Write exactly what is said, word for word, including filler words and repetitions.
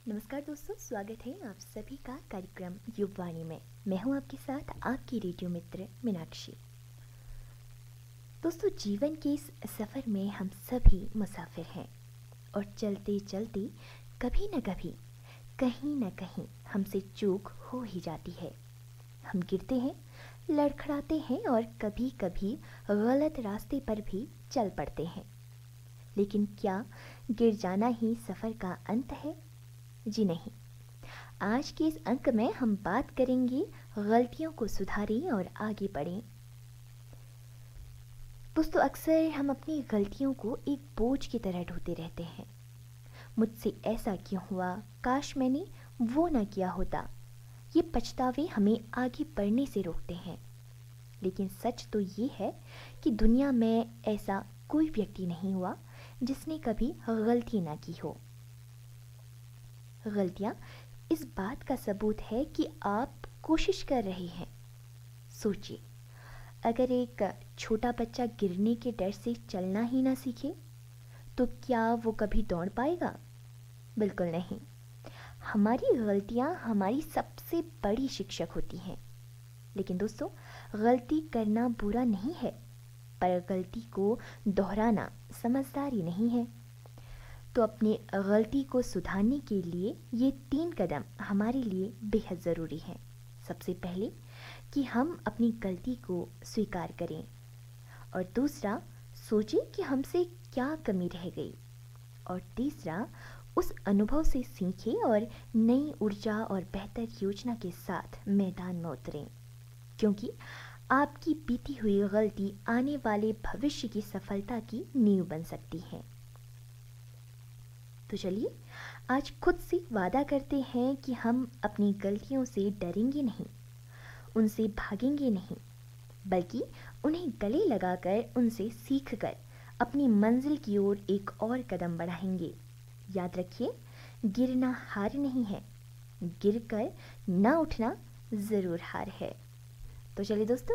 नमस्कार दोस्तों, स्वागत है आप सभी का कार्यक्रम युगवाणी में। मैं हूं आपके साथ आपकी रेडियो मित्र मीनाक्षी। दोस्तों, जीवन के इस सफ़र में हम सभी मुसाफिर हैं और चलते चलते कभी न कभी कहीं न कहीं हमसे चूक हो ही जाती है। हम गिरते हैं, लड़खड़ाते हैं और कभी कभी गलत रास्ते पर भी चल पड़ते हैं। लेकिन क्या गिर जाना ही सफ़र का अंत है? जी नहीं। आज के इस अंक में हम बात करेंगे गलतियों को सुधारें और आगे बढ़ें। दोस्तों, अक्सर हम अपनी गलतियों को एक बोझ की तरह ढोते रहते हैं। मुझसे ऐसा क्यों हुआ, काश मैंने वो ना किया होता। ये पछतावे हमें आगे बढ़ने से रोकते हैं। लेकिन सच तो ये है कि दुनिया में ऐसा कोई व्यक्ति नहीं हुआ जिसने कभी गलती ना की हो। गलतियाँ इस बात का सबूत है कि आप कोशिश कर रहे हैं। सोचिए, अगर एक छोटा बच्चा गिरने के डर से चलना ही ना सीखे तो क्या वो कभी दौड़ पाएगा? बिल्कुल नहीं। हमारी गलतियाँ हमारी सबसे बड़ी शिक्षक होती हैं। लेकिन दोस्तों, गलती करना बुरा नहीं है, पर गलती को दोहराना समझदारी नहीं है। तो अपनी गलती को सुधारने के लिए ये तीन कदम हमारे लिए बेहद ज़रूरी हैं। सबसे पहले कि हम अपनी गलती को स्वीकार करें, और दूसरा सोचें कि हमसे क्या कमी रह गई, और तीसरा उस अनुभव से सीखें और नई ऊर्जा और बेहतर योजना के साथ मैदान में उतरें, क्योंकि आपकी बीती हुई गलती आने वाले भविष्य की सफलता की नींव बन सकती है। तो चलिए आज खुद से वादा करते हैं कि हम अपनी गलतियों से डरेंगे नहीं, उनसे भागेंगे नहीं, बल्कि उन्हें गले लगाकर उनसे सीखकर अपनी मंजिल की ओर एक और कदम बढ़ाएंगे। याद रखिए, गिरना हार नहीं है, गिरकर ना उठना ज़रूर हार है। तो चलिए दोस्तों,